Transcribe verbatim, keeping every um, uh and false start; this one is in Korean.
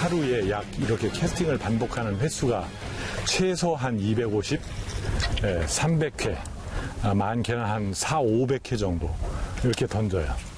하루에 약 이렇게 캐스팅을 반복하는 횟수가 최소 한 이백오십, 예, 삼백 회, 아, 많게는 한 사오백 회 정도 이렇게 던져요.